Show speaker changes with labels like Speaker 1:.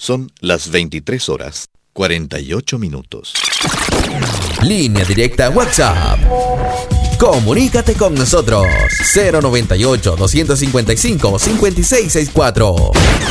Speaker 1: Son las 23:48.
Speaker 2: Línea directa WhatsApp. Comunícate con nosotros. 098-255-5664.